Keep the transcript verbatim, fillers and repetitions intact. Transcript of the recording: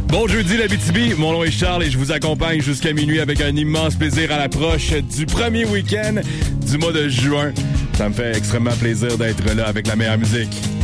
Bon jeudi l'Abitibi, mon nom est Charles et je vous accompagne jusqu'à minuit avec un immense plaisir à l'approche du premier week-end du mois de juin. Ça me fait extrêmement plaisir d'être là avec la meilleure musique.